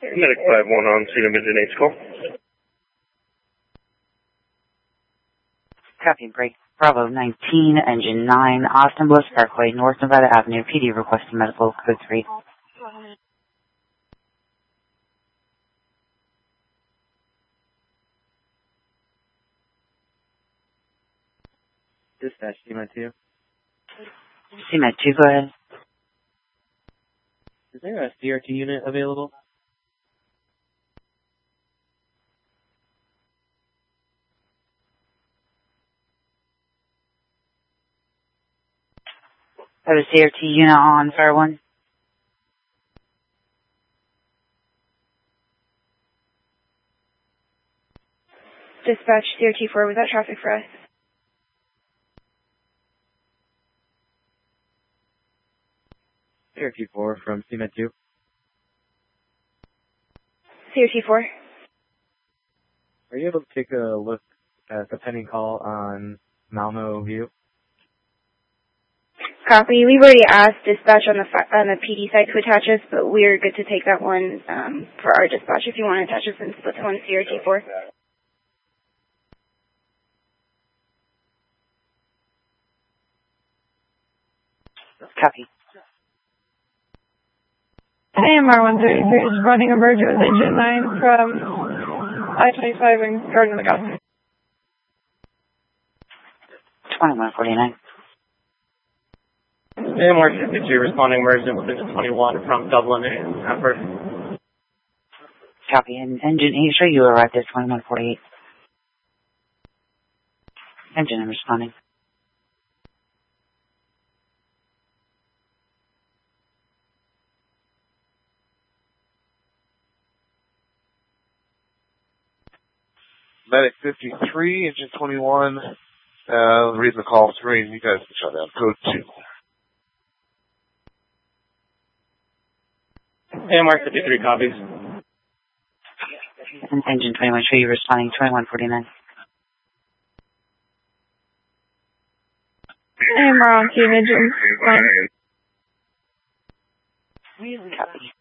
Medic 5-1 on scene of engine 8's call. Copy, break. Bravo 19, engine 9, Austin Bliss Parkway, North Nevada Avenue, PD requesting medical code 3. Dispatch, CMAT 2. CMAT 2, go ahead. Is there a CRT unit available? Have a CRT unit on Fire 1. Dispatch, CRT 4, was that traffic for us? CRT 4 from CMAT 2. CRT 4. Are you able to take a look at the pending call on Malmo View? Copy. We've already asked dispatch on the PD side to attach us, but we're good to take that one for our dispatch if you want to attach us and split to one CRT 4. Copy. AMR 133 is running a merger with engine 9 from I-25 and Garden of the Gospel. 2149. AMR 52 responding emergent with engine 21 from Dublin and Hanford. Copy. And engine 8, sure you arrived at 2148. Engine, I'm responding. Medic 53, engine 21. Reading the call 3, and you guys can shut down. Code 2. AMR 53 copies. And engine 21, sure you responding 2149. AMR on key, engine 9. Copy.